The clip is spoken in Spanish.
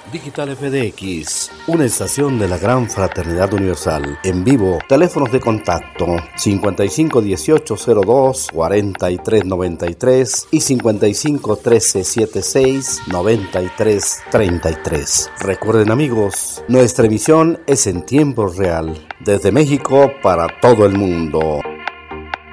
Digital FDX, una estación de la Gran Fraternidad Universal. En vivo, teléfonos de contacto 551802-4393 y 551376-9333. Recuerden, amigos, nuestra emisión es en tiempo real, desde México para todo el mundo.